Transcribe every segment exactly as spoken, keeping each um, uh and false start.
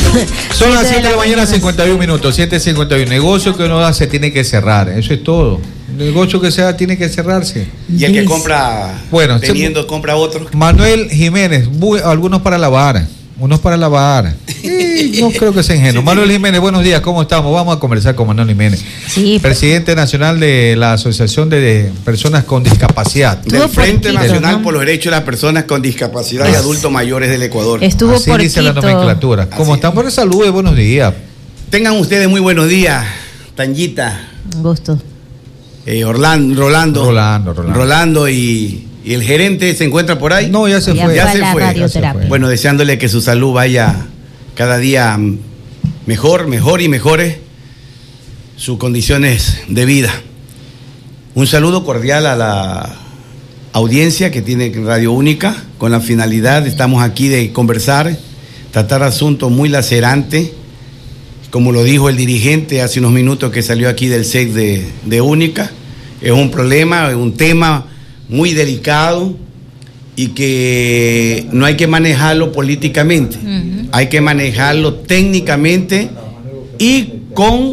Son las siete de la mañana, cincuenta y un minutos, siete cincuenta y uno. Negocio que uno hace tiene que cerrar, eso es todo. Negocio que sea tiene que cerrarse. Y el que compra, bueno, teniendo, se, compra otro. Manuel Jiménez, algunos para lavar, unos para lavar. Eh, no creo que sea ingenuo. Sí, Manuel sí. Jiménez, buenos días, ¿cómo estamos? Vamos a conversar con Manuel Jiménez, sí, presidente nacional de la Asociación de Personas con Discapacidad. Del Frente Nacional ¿no? por los Derechos de las Personas con Discapacidad es, y Adultos Mayores del Ecuador. Estuvo Así porquito. Dice la nomenclatura. ¿Cómo están? Por salud y buenos días. Tengan ustedes muy buenos días, Tanyita. Un gusto. Eh, Orlando, Rolando. Rolando, Rolando. Rolando y... ¿Y el gerente se encuentra por ahí? No, ya se ya fue. Ya, se fue. ya se fue. Bueno, deseándole que su salud vaya cada día mejor, mejor y mejores sus condiciones de vida. Un saludo cordial a la audiencia que tiene Radio Única, con la finalidad, estamos aquí de conversar, tratar asuntos muy lacerantes, como lo dijo el dirigente hace unos minutos que salió aquí del S E C de, de Única. Es un problema, es un tema muy delicado y que no hay que manejarlo políticamente, uh-huh. hay que manejarlo técnicamente y con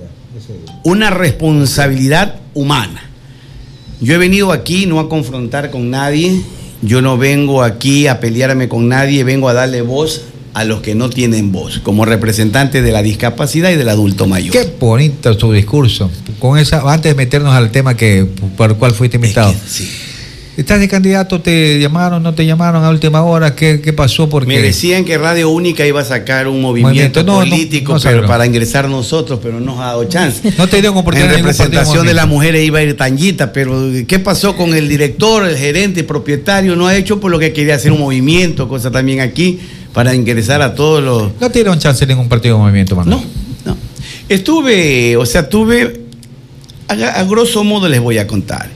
una responsabilidad humana. Yo he venido aquí no a confrontar con nadie, yo no vengo aquí a pelearme con nadie, vengo a darle voz a los que no tienen voz, como representante de la discapacidad y del adulto mayor. Qué bonito tu discurso. Con esa, antes de meternos al tema que por el cual fuiste invitado. Es que, sí. ¿Estás de candidato? ¿Te llamaron? ¿No te llamaron a última hora? ¿Qué, qué pasó? Porque me decían que Radio Única iba a sacar un movimiento, movimiento no, político, no, no pero para ingresar nosotros, pero no nos ha dado chance. No te dieron oportunidad. En representación de las mujeres iba a ir Tanyita, pero ¿qué pasó con el director, el gerente, el propietario? No ha hecho por lo que quería hacer un movimiento, cosa también aquí, para ingresar a todos los... ¿No te dieron chance en ningún partido de movimiento, Manuel? No, no. Estuve, o sea, tuve, a, a grosso modo les voy a contar.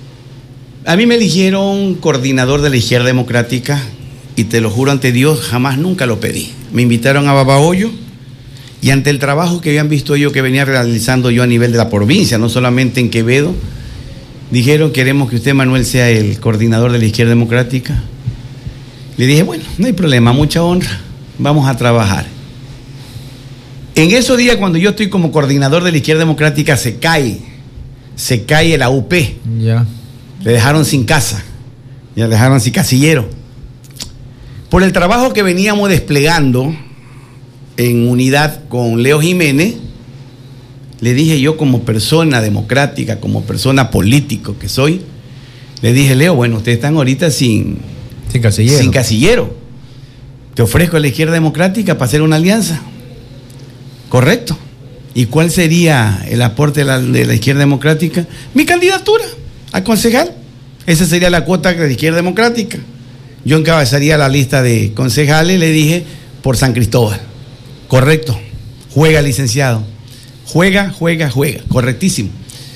A mí me eligieron coordinador de la Izquierda Democrática y te lo juro ante Dios, jamás nunca lo pedí. Me invitaron a Babahoyo y ante el trabajo que habían visto yo que venía realizando yo a nivel de la provincia, no solamente en Quevedo, dijeron, queremos que usted, Manuel, sea el coordinador de la Izquierda Democrática. Le dije, bueno, no hay problema, mucha honra, vamos a trabajar. En esos días, cuando yo estoy como coordinador de la Izquierda Democrática, se cae, se cae la U P. Ya. Le dejaron sin casa, ya le dejaron sin casillero. Por el trabajo que veníamos desplegando en unidad con Leo Jiménez, le dije yo como persona democrática, como persona político que soy, le dije, Leo, bueno, ustedes están ahorita sin, sin casillero. Sin casillero. Te ofrezco a la Izquierda Democrática para hacer una alianza. Correcto. ¿Y cuál sería el aporte de la, de la Izquierda Democrática? Mi candidatura a concejal. Esa sería la cuota de la Izquierda Democrática. Yo encabezaría la lista de concejales, le dije, por San Cristóbal. Correcto. Juega, licenciado. Juega, juega, juega. Correctísimo.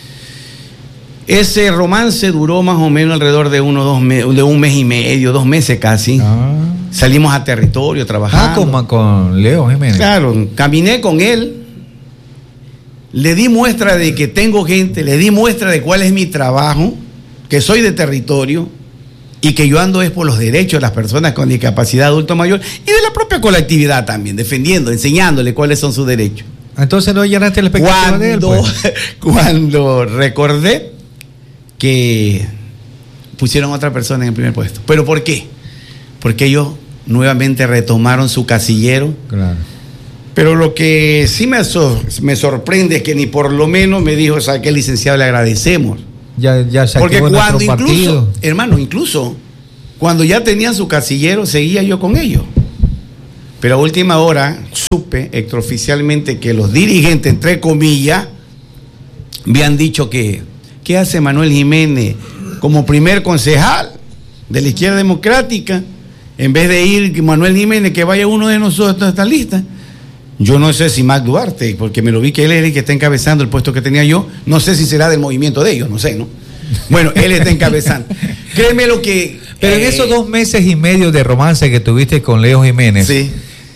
Ese romance duró más o menos alrededor de uno, dos me- de un mes y medio, dos meses casi. Ah. Salimos a territorio trabajando. Ah, con, con Leo Jiménez. Claro, caminé con él. Le di muestra de que tengo gente, le di muestra de cuál es mi trabajo, que soy de territorio y que yo ando es por los derechos de las personas con discapacidad adulto mayor y de la propia colectividad también, defendiendo, enseñándole cuáles son sus derechos. Entonces no llenaste la expectativa cuando, de él, pues. Cuando recordé que pusieron a otra persona en el primer puesto. ¿Pero por qué? Porque ellos nuevamente retomaron su casillero. Claro. Pero lo que sí me, so, me sorprende es que ni por lo menos me dijo, ¿sabe qué, licenciado? Le agradecemos. Ya, ya se Porque activó cuando nuestro incluso, partido. hermano, incluso cuando ya tenían su casillero, seguía yo con ellos. Pero a última hora supe extraoficialmente que los dirigentes, entre comillas, me han dicho que, ¿qué hace Manuel Jiménez como primer concejal de la Izquierda Democrática? En vez de ir Manuel Jiménez, que vaya uno de nosotros a esta lista. Yo no sé si Mac Duarte, porque me lo vi que él era el que está encabezando el puesto que tenía yo, no sé si será del movimiento de ellos, no sé, ¿no? Bueno, él está encabezando. Créeme lo que... Pero eh, en esos dos meses y medio de romance que tuviste con Leo Jiménez, sí.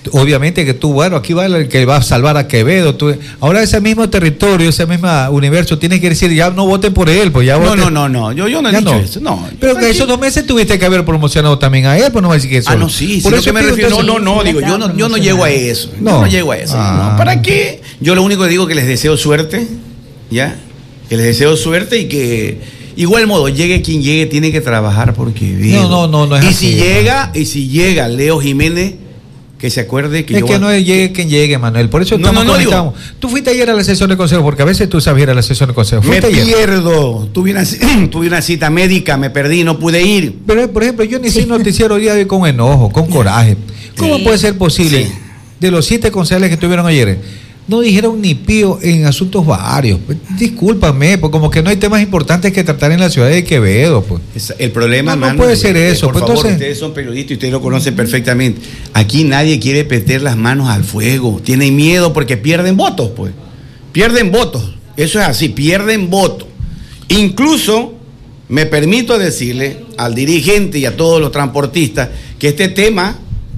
obviamente que tú, bueno, aquí va el que va a salvar a Quevedo. Tú, ahora ese mismo territorio, ese mismo universo, tienes que decir, ya no voten por él, pues ya No, voten. no, no, no, yo, yo no he dicho no. eso, no. Pero que esos dos meses tuviste que haber promocionado también a él, pues no va a decir que eso. Ah, no, sí, por sí, eso que me refiero, no, no, no, digo, yo no, yo no llego a eso, no, yo no llego a eso, ah. no, ¿para qué? Yo lo único que digo es que les deseo suerte, ya, que les deseo suerte y que igual modo, llegue quien llegue, tiene que trabajar porque vive. No, no, no, no es y así, si llega, y si llega Leo Jiménez, que se acuerde que es yo que voy... no es llegue quien llegue, Manuel. Por eso no, no, no, digo... Tú fuiste ayer a la sesión de consejo, porque a veces tú sabes ir a la sesión de consejo. Me ayer? pierdo. Tuve una, tuve una cita médica, me perdí, no pude ir. Pero, por ejemplo, yo ni sí. noticiero hoy día con enojo, con coraje. ¿Cómo sí. puede ser posible? Sí. De los siete concejales que estuvieron ayer, no dijeron ni pío en asuntos varios. Discúlpame, pues como que no hay temas importantes que tratar en la ciudad de Quevedo. Pues. El problema, no, no mano, puede ser es, eso. Por pues, favor, entonces... ustedes son periodistas y ustedes lo conocen perfectamente. Aquí nadie quiere meter las manos al fuego. Tienen miedo porque pierden votos, pues. Pierden votos. Eso es así, pierden votos. Incluso me permito decirle al dirigente y a todos los transportistas que este tema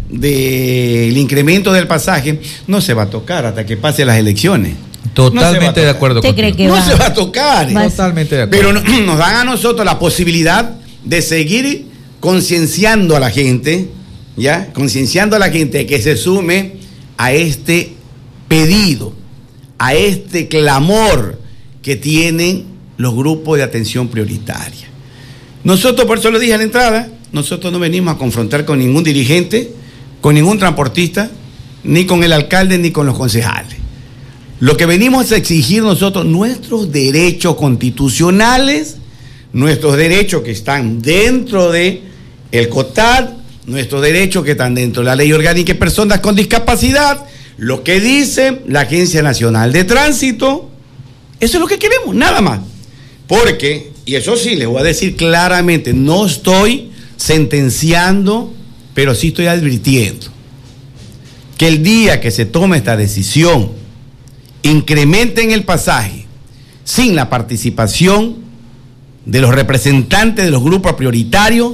del incremento del pasaje no se va a tocar hasta que pasen las elecciones. Totalmente no de acuerdo con contigo. No va? se va a tocar. Va. Totalmente de acuerdo. Pero no, nos dan a nosotros la posibilidad de seguir concienciando a la gente, ¿ya? Concienciando a la gente que se sume a este pedido, a este clamor que tienen los grupos de atención prioritaria. Nosotros, por eso lo dije a la entrada, nosotros no venimos a confrontar con ningún dirigente, con ningún transportista, ni con el alcalde, ni con los concejales. Lo que venimos es a exigir nosotros nuestros derechos constitucionales, nuestros derechos que están dentro de el COTAD, nuestros derechos que están dentro de la Ley Orgánica de Personas con Discapacidad, lo que dice la Agencia Nacional de Tránsito. Eso es lo que queremos, nada más. Porque, y eso sí, les voy a decir claramente, no estoy sentenciando, pero sí estoy advirtiendo que el día que se tome esta decisión, incrementen el pasaje sin la participación de los representantes de los grupos prioritarios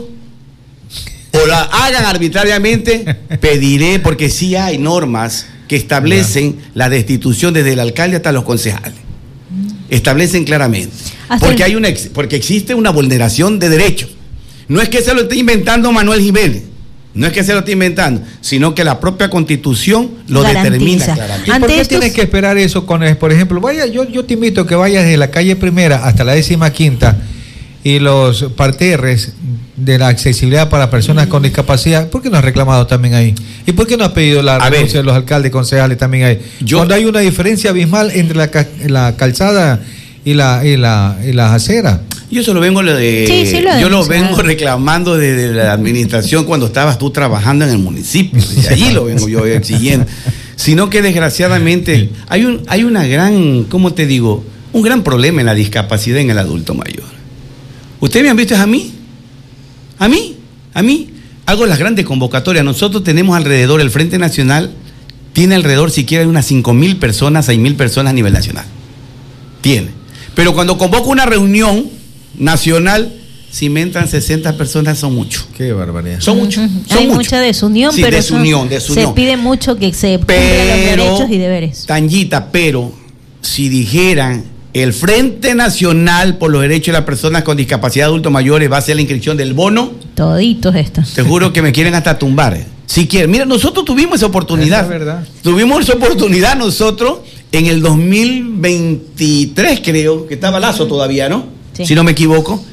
o la hagan arbitrariamente, pediré, porque sí hay normas que establecen la destitución desde el alcalde hasta los concejales. Establecen claramente. Porque, hay una, porque existe una vulneración de derechos. No es que se lo esté inventando Manuel Jiménez, no es que se lo esté inventando, sino que la propia Constitución lo Garantiza. determina claramente. ¿Y por qué tienes que esperar eso con, por ejemplo, vaya, yo, yo te invito a que vayas desde la calle Primera hasta la décima quinta y los parterres de la accesibilidad para personas con discapacidad? ¿Por qué no has reclamado también ahí? ¿Y por qué no has pedido la renuncia de los alcaldes, concejales también ahí? Yo, Cuando hay una diferencia abismal entre la, la calzada y la y la y las aceras. Yo eso lo vengo de, sí, sí lo yo lo vengo reclamando desde la administración cuando estabas tú trabajando en el municipio. Desde allí lo vengo yo exigiendo. Sino que desgraciadamente hay un hay una gran, ¿cómo te digo? Un gran problema en la discapacidad en el adulto mayor. ¿Ustedes me han visto a mí? A mí, a mí, hago las grandes convocatorias. Nosotros tenemos alrededor, el Frente Nacional tiene alrededor siquiera unas cinco mil personas, seis mil personas a nivel nacional. Tiene. Pero cuando convoco una reunión nacional, si me entran sesenta personas, son muchos. Qué barbaridad. Son muchos. Son Hay mucho. mucha desunión, sí, pero desunión, desunión. se pide mucho que se cumplan los derechos y deberes. Tanguita, pero si dijeran el Frente Nacional por los Derechos de las Personas con Discapacidad Adultos Mayores va a hacer la inscripción del bono, toditos estos. Te juro que me quieren hasta tumbar. Si quieren. Mira, nosotros tuvimos esa oportunidad. Es verdad. Tuvimos esa oportunidad nosotros en el dos mil veintitrés, creo, que estaba Lazo todavía, ¿no? Sí. Si no me equivoco.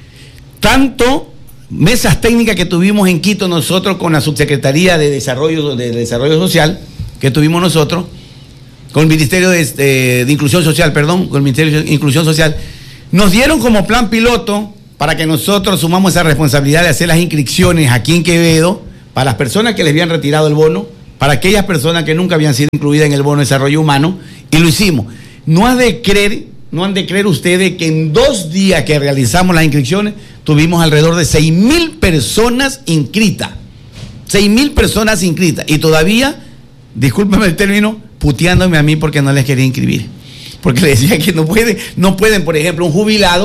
Tanto mesas técnicas que tuvimos en Quito nosotros con la Subsecretaría de Desarrollo, de Desarrollo Social, que tuvimos nosotros, con el Ministerio de, de, de Inclusión Social, perdón, con el Ministerio de Inclusión Social, nos dieron como plan piloto para que nosotros sumamos esa responsabilidad de hacer las inscripciones aquí en Quevedo para las personas que les habían retirado el bono, para aquellas personas que nunca habían sido incluidas en el bono de desarrollo humano, y lo hicimos. No han de creer, no han de creer ustedes que en dos días que realizamos las inscripciones tuvimos alrededor de seis mil personas inscritas. seis mil personas inscritas. Y todavía, discúlpeme el término, puteándome a mí porque no les quería inscribir. Porque les decía que no pueden, no pueden, por ejemplo, un jubilado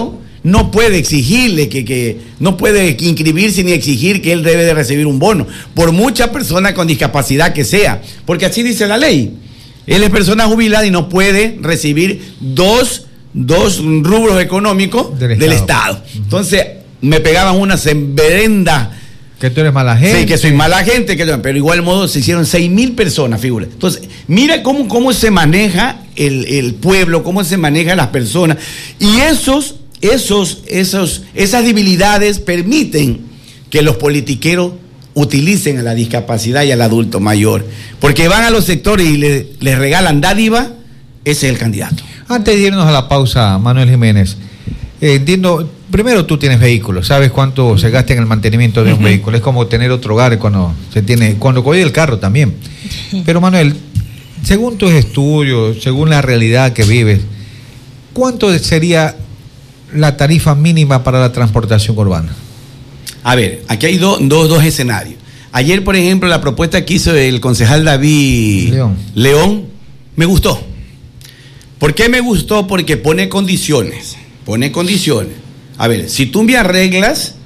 no puede exigirle, que, que no puede inscribirse ni exigir que él debe de recibir un bono, por mucha persona con discapacidad que sea, porque así dice la ley. Él es persona jubilada y no puede recibir dos, dos rubros económicos del Estado. Del Estado. Uh-huh. Entonces, me pegaban una semberenda. Que tú eres mala gente. Sí, que soy mala gente, que, pero igual modo se hicieron seis mil personas, figura. Entonces, mira cómo, cómo se maneja el, el pueblo, cómo se manejan las personas. Y esos, esos, esos, esas debilidades permiten que los politiqueros utilicen a la discapacidad y al adulto mayor. Porque van a los sectores y le, les regalan dádiva, ese es el candidato. Antes de irnos a la pausa, Manuel Jiménez, eh, entiendo... Primero, tú tienes vehículos, sabes cuánto se gasta en el mantenimiento de un uh-huh. vehículo. Es como tener otro hogar cuando se tiene, cuando coge el carro también. Pero Manuel, según tus estudios, según la realidad que vives, ¿cuánto sería la tarifa mínima para la transportación urbana? A ver, aquí hay do, do, dos escenarios. Ayer, por ejemplo, la propuesta que hizo el concejal David León, León me gustó. ¿Por qué me gustó? Porque pone condiciones, pone condiciones. A ver, si tú me arreglas,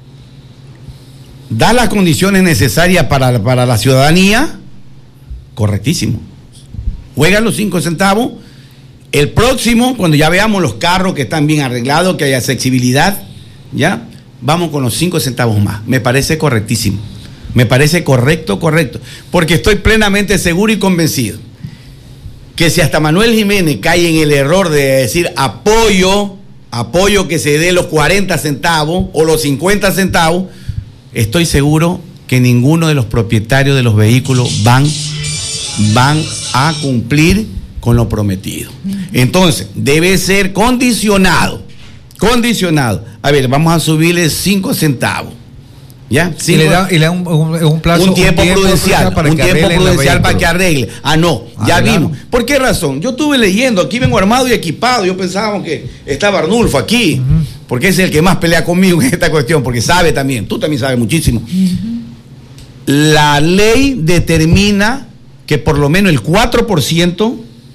da las condiciones necesarias para, para la ciudadanía, correctísimo. Juega los cinco centavos. El próximo, cuando ya veamos los carros que están bien arreglados, que haya accesibilidad, ya, vamos con los cinco centavos más. Me parece correctísimo. Me parece correcto, correcto. Porque estoy plenamente seguro y convencido que si hasta Manuel Jiménez cae en el error de decir apoyo... apoyo que se dé los cuarenta centavos o los cincuenta centavos, estoy seguro que ninguno de los propietarios de los vehículos van, van a cumplir con lo prometido. Entonces, debe ser condicionado, condicionado. A ver, vamos a subirle cinco centavos. ¿Ya? Sí, y le da, y le da un, un, un plazo, un tiempo, un tiempo prudencial, para un que tiempo prudencial para que arregle. Ah, no, ya ah, vimos. Claro. ¿Por qué razón? Yo estuve leyendo, aquí vengo armado y equipado. Yo pensaba que estaba Arnulfo aquí, uh-huh. porque es el que más pelea conmigo en esta cuestión, porque sabe también, tú también sabes muchísimo. Uh-huh. La ley determina que por lo menos el cuatro por ciento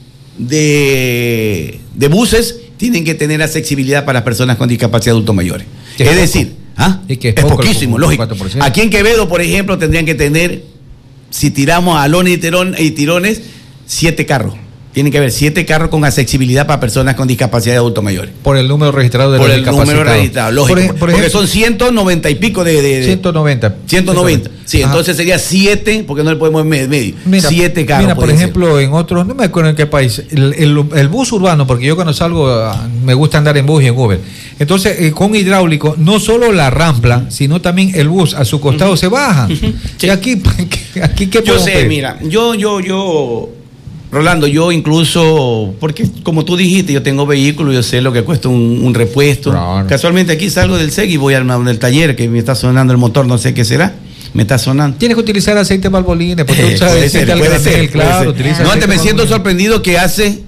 de, de buses tienen que tener accesibilidad para personas con discapacidad adultos mayores. Es poco? decir, ¿Ah? Es, que es, es poquísimo, lógico. Aquí en Quevedo, por ejemplo, tendrían que tener, si tiramos a lones y, tirón, y tirones, siete carros. Tienen que haber siete carros con accesibilidad para personas con discapacidad de adultos mayores. Por el número registrado de por los discapacitados. Por el número registrado, lógico. Por, por porque ejemplo, son ciento noventa y pico de... de, de ciento noventa. ciento noventa. Sí, ajá. Entonces sería siete, porque no le podemos en medio. Mira, siete carros. Mira, por ejemplo, ser. en otros, no me acuerdo en qué país, el, el, el bus urbano, porque yo cuando salgo me gusta andar en bus y en Uber. Entonces, eh, con hidráulico, no solo la rampla, sino también el bus a su costado uh-huh. se baja. Uh-huh. Sí. Y aquí, aquí ¿qué Yo sé, pedir? mira, yo, yo, yo... Rolando, yo incluso, porque como tú dijiste, yo tengo vehículo, yo sé lo que cuesta un, un repuesto. Claro. Casualmente aquí salgo del S E G y voy al, al taller, que me está sonando el motor, no sé qué será, me está sonando. Tienes que utilizar aceite Valvoline, porque tú sabes, puede ser, puede ser, claro. Puede ser. No, antes me siento sorprendido que hace,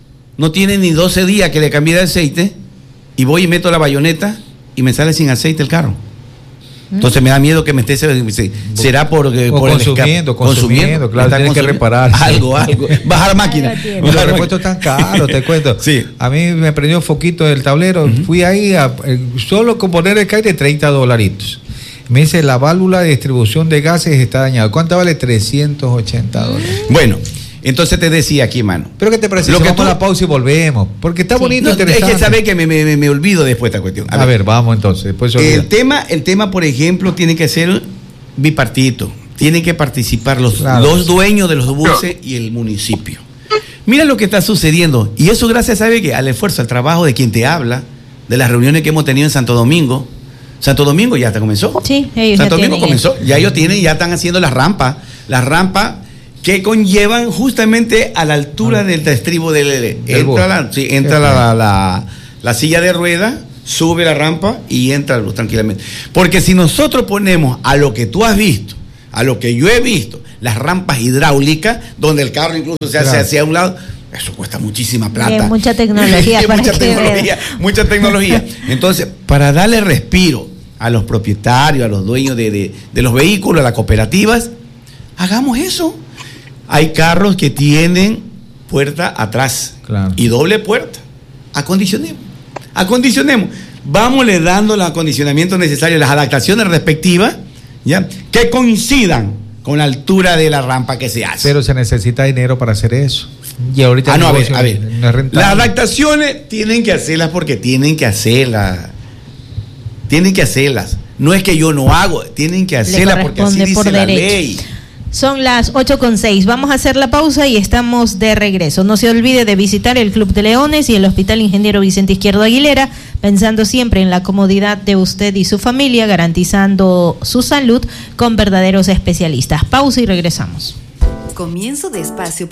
no tiene ni doce días que le cambié de aceite, y voy y meto la bayoneta y me sale sin aceite el carro. Entonces me da miedo que me esté, será por, por consumiendo, el consumiendo, consumiendo, claro, tienes que reparar. Algo, algo, bajar máquina. Los repuestos están caros, te cuento. Sí. A mí me prendió un foquito del tablero, uh-huh. fui ahí a, solo con poner el caire treinta dolaritos. Me dice, la válvula de distribución de gases está dañada. ¿Cuánto vale? trescientos ochenta dólares. Bueno. Entonces te decía aquí, mano. ¿Pero qué te parece? Lo que vamos tú... a la pausa y volvemos. Porque está sí. bonito, no, interesante. Es que sabes que me, me, me olvido después de esta cuestión. A, a ver, ver, vamos entonces. Después el, tema, el tema, por ejemplo, tiene que ser bipartito. Tienen que participar los, claro. los dueños de los buses y el municipio. Mira lo que está sucediendo. Y eso gracias, ¿sabe qué? Al esfuerzo, al trabajo de quien te habla, de las reuniones que hemos tenido en Santo Domingo. Santo Domingo ya te comenzó. Sí, ellos Santo Domingo comenzó. Ya ellos tienen, ya están haciendo las rampas. Las rampas que conllevan justamente a la altura del estribo del... del entra la, sí, entra la, la, la, la silla de ruedas, sube la rampa y entra el bus tranquilamente. Porque si nosotros ponemos a lo que tú has visto, a lo que yo he visto, las rampas hidráulicas, donde el carro incluso se hace claro. hacia un lado, eso cuesta muchísima plata. Bien, mucha tecnología. para mucha tecnología, mucha tecnología. Entonces, para darle respiro a los propietarios, a los dueños de, de, de los vehículos, a las cooperativas, hagamos eso. Hay carros que tienen puerta atrás claro. y doble puerta. Acondicionemos. Acondicionemos. vámosle dando los acondicionamientos necesarios, las adaptaciones respectivas, ¿ya? Que coincidan con la altura de la rampa que se hace. Pero se necesita dinero para hacer eso. Y ahorita ah, no, a ver, a ver. No es las adaptaciones tienen que hacerlas porque tienen que hacerlas. Tienen que hacerlas. No es que yo no hago, tienen que hacerlas porque así dice por la ley. Son las ocho con seis. Vamos a hacer la pausa y estamos de regreso. No se olvide de visitar el Club de Leones y el Hospital Ingeniero Vicente Izquierdo Aguilera, pensando siempre en la comodidad de usted y su familia, garantizando su salud con verdaderos especialistas. Pausa y regresamos. Comienzo de espacio